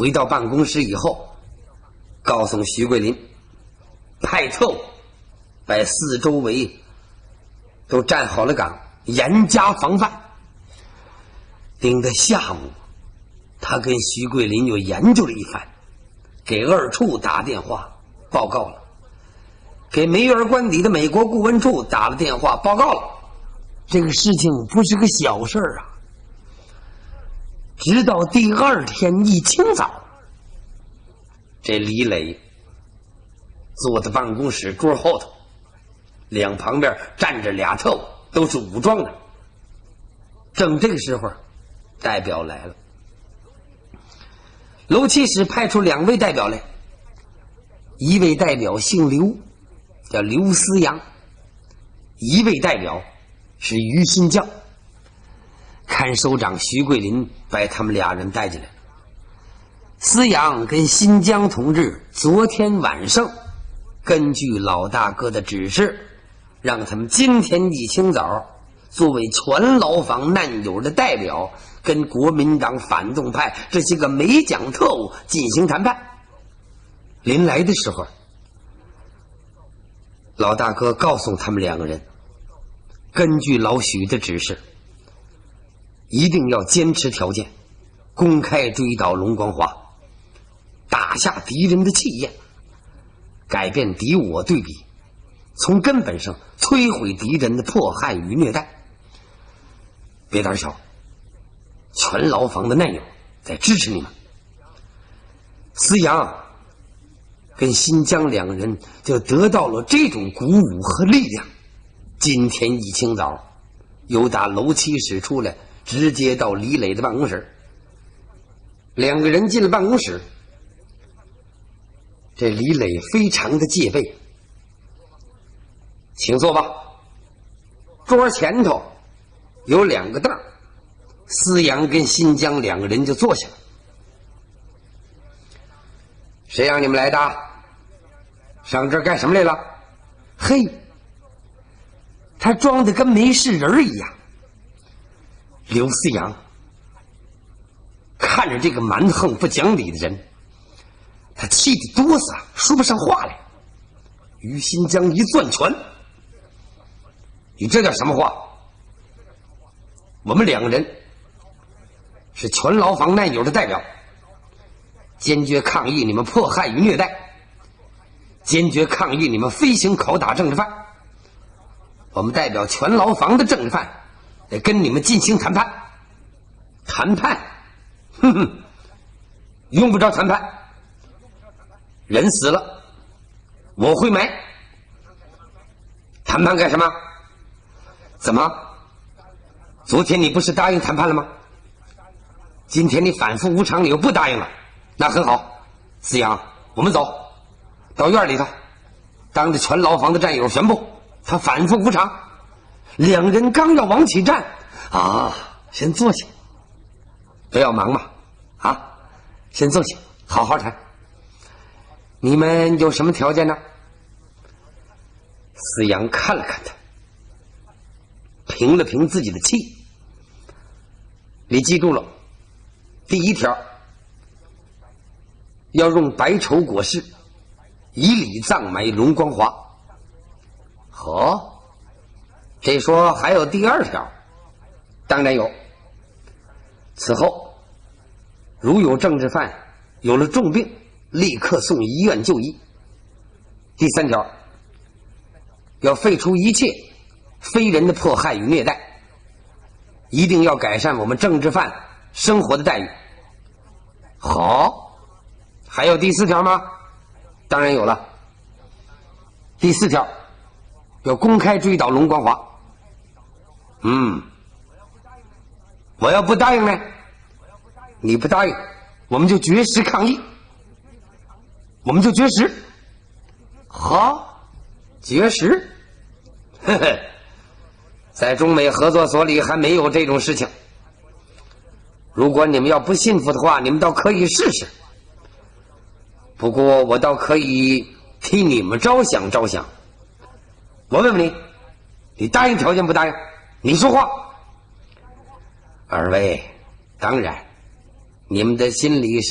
回到办公室以后，告诉徐桂林，派特务把四周围都站好了岗，严加防范。盯到下午，他跟徐桂林又研究了一番，给二处打电话报告了，给梅园官邸的美国顾问处打了电话报告了。这个事情不是个小事啊！直到第二天一清早，这李磊坐在办公室桌后头，两旁边站着俩特务，都是武装的。正这个时候，代表来了。楼七室派出2位代表来，一位代表姓刘，叫刘思阳；一位代表是于新江。看守长徐桂林把他们俩人带进来。思阳跟新江同志昨天晚上根据老大哥的指示，让他们今天一清早作为全牢房难友的代表，跟国民党反动派这些个美蒋特务进行谈判。临来的时候，老大哥告诉他们2个人，根据老许的指示，一定要坚持条件，公开追悼龙光华，打下敌人的气焰，改变敌我对比，从根本上摧毁敌人的迫害与虐待。别胆小，全牢房的难友在支持你们。思阳跟新疆2个人就得到了这种鼓舞和力量。今天一清早，由打楼七室出来，直接到李磊的办公室。2个人进了办公室，这李磊非常的戒备。请坐吧。桌前头有2个凳，思阳跟新疆2个人就坐下了。谁让你们来的？上这儿干什么来了？嘿，他装的跟没事人一样。刘思阳看着这个蛮横不讲理的人，他气得哆嗦，说不上话来。于新疆一攥拳：“你这叫什么话？我们2个人是全牢房难友的代表，坚决抗议你们迫害与虐待，坚决抗议你们飞行拷打政治犯。我们代表全牢房的政治犯得跟你们进行谈判。谈判？哼哼，用不着谈判。人死了，我会埋。谈判干什么？怎么？昨天你不是答应谈判了吗？今天你反复无常，你又不答应了。那很好，思阳，我们走到院里头，当着全牢房的战友宣布他反复无常。2人刚要往起站，先坐下，不要忙嘛，先坐下，好好谈。你们有什么条件呢？思阳看了看他，平了平自己的气。你记住了，第1条，要用白绸裹尸，以礼葬埋龙光华。这说还有第2条，当然有。此后如有政治犯有了重病，立刻送医院就医。第3条，要废除一切非人的迫害与虐待，一定要改善我们政治犯生活的待遇。好，还有第4条吗？当然有了。第4条，要公开追悼龙光华。我要不答应呢？你不答应，我们就绝食抗议，我们就绝食。好，绝食？呵呵，在中美合作所里还没有这种事情。如果你们要不信服的话，你们倒可以试试。不过我倒可以替你们着想着想。我问问你，你答应条件不答应？你说话。2位，当然，你们的心里是